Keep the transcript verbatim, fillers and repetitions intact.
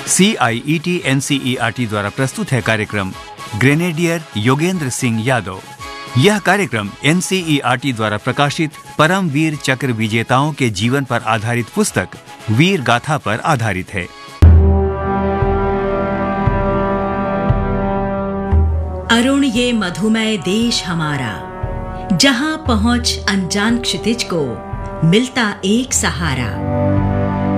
सी आई E T N C E R T द्वारा प्रस्तुत है कार्यक्रम ग्रेनेडियर योगेंद्र सिंह यादव। यह कार्यक्रम N C E R T द्वारा प्रकाशित परम वीर चक्र विजेताओं के जीवन पर आधारित पुस्तक वीर गाथा पर आधारित है। अरुण ये मधुमय देश हमारा, जहां पहुंच अनजान क्षितिज को मिलता एक सहारा।